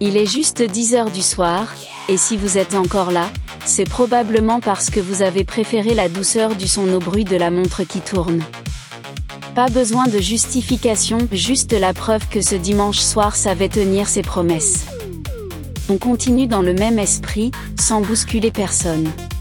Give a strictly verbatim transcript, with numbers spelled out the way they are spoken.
Il est juste dix heures du soir, et si vous êtes encore là, c'est probablement parce que vous avez préféré la douceur du son au bruit de la montre qui tourne. Pas besoin de justification, juste la preuve que ce dimanche soir savait tenir ses promesses. On continue dans le même esprit, sans bousculer personne.